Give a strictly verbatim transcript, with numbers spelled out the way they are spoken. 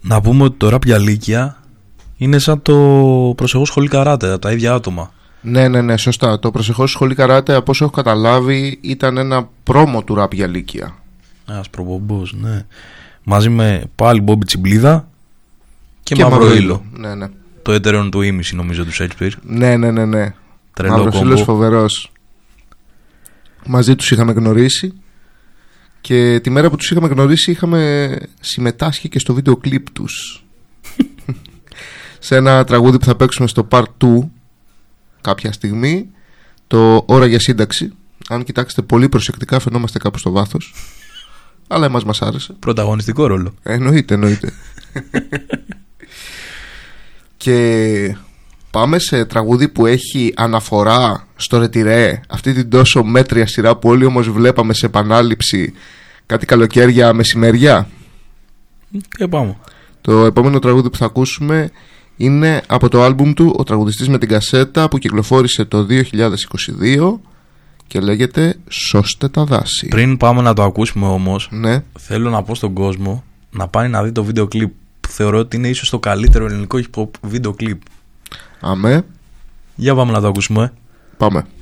Να πούμε ότι το ραπ για λύκεια είναι σαν το προσεχώς σχολή καράτε, από τα ίδια άτομα. Ναι, ναι, ναι, σωστά. Το προσεχώς σχολή καράτε, από όσο έχω καταλάβει, ήταν ένα πρόμο του ραπ για λύκεια. Ένας προπομπός, ναι. Μαζί με πάλι Μπόμπι Τσιμπλίδα και, και Μαυροήλο. Ναι, ναι. Το έτερον του ήμιση, νομίζω, του Shakespeare. Ναι, ναι, ναι, ναι. Μαυροήλος φοβερός. Μαζί τους είχαμε γνωρίσει. Και τη μέρα που τους είχαμε γνωρίσει είχαμε συμμετάσχει και στο βίντεο κλιπ τους. Σε ένα τραγούδι που θα παίξουμε στο Part δύο κάποια στιγμή, το Ώρα για Σύνταξη. Αν κοιτάξετε πολύ προσεκτικά φαινόμαστε κάπου στο βάθος. Αλλά εμάς μας άρεσε. Πρωταγωνιστικό ρόλο. Εννοείται, εννοείται. Και πάμε σε τραγούδι που έχει αναφορά στο Ρετυρέ, αυτή την τόσο μέτρια σειρά που όλοι όμως βλέπαμε σε επανάληψη κάτι καλοκαίρια μεσημεριά. Και πάμε. Το επόμενο τραγούδι που θα ακούσουμε είναι από το άλμπουμ του Ο Τραγουδιστής με την Κασέτα, που κυκλοφόρησε το δύο χιλιάδες είκοσι δύο και λέγεται «Σώστε τα δάση». Πριν πάμε να το ακούσουμε όμως, ναι. θέλω να πω στον κόσμο να πάει να δει το βίντεο κλιπ, που θεωρώ ότι είναι ίσως το καλύτερο ελληνικό hip hop βίντεο κλιπ. Αμέ. Για πάμε να το ακούσουμε. Πάμε.